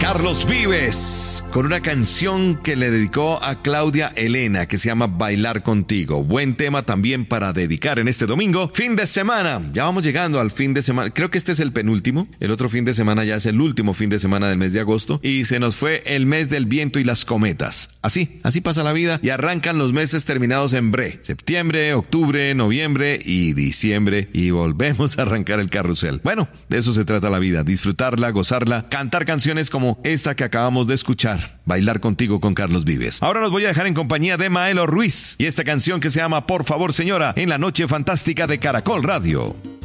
Carlos Vives, con una canción que le dedicó a Claudia Elena, que se llama Bailar Contigo. Buen tema también para dedicar en este domingo, fin de semana. Ya vamos llegando al fin de semana. Creo que este es el penúltimo. El otro fin de semana ya es el último fin de semana del mes de agosto. Y se nos fue el mes del viento y las cometas. Así pasa la vida y arrancan los meses terminados en bre. Septiembre, octubre, noviembre y diciembre. Y volvemos a arrancar el carrusel. Bueno, de eso se trata la vida. Disfrutarla, gozarla, cantar canciones como esta que acabamos de escuchar, Bailar Contigo con Carlos Vives. Ahora los voy a dejar en compañía de Maelo Ruiz y esta canción que se llama Por favor señora, en la noche fantástica de Caracol Radio.